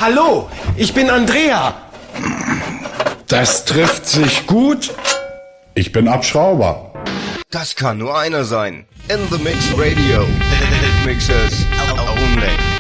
Hallo, ich bin Andrea. Das trifft sich gut. Ich bin Abschrauber. Das kann nur einer sein. In the Mix Radio. It mixes only.